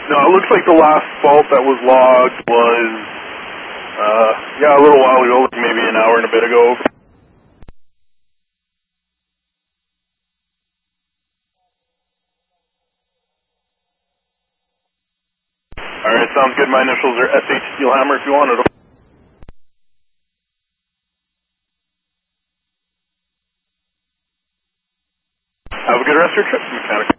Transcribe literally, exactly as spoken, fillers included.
No, it looks like the last fault that was logged was, uh, yeah, a little while ago, like maybe an hour and a bit ago. Alright, sounds good. My initials are S H Steelhammer if you wanted them. Have a good rest of your trip, mechanic.